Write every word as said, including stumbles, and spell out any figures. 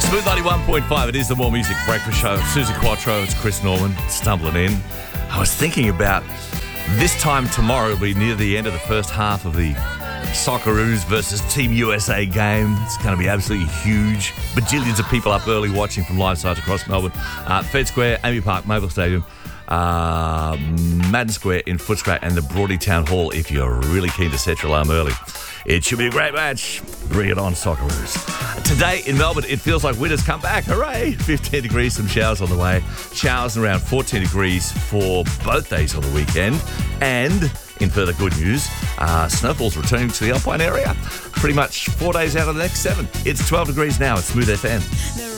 Smooth ninety-one point five, it is the More Music Breakfast Show. Susie Quattro, it's Chris Norman, stumbling in. I was thinking about this time tomorrow, it'll be near the end of the first half of the Socceroos versus Team U S A game. It's going to be absolutely huge. Bajillions of people up early watching from live sites across Melbourne. Uh, Fed Square, Amy Park, Mobile Stadium, uh, Madden Square in Footscray, and the Broady Town Hall if you're really keen to set your alarm early. It should be a great match. Bring it on, Socceroos. Today in Melbourne, it feels like winter's come back. Hooray! fifteen degrees, some showers on the way. Showers around fourteen degrees for both days on the weekend. And in further good news, uh, snowfall's returning to the Alpine area. Pretty much four days out of the next seven. It's twelve degrees now at Smooth F M.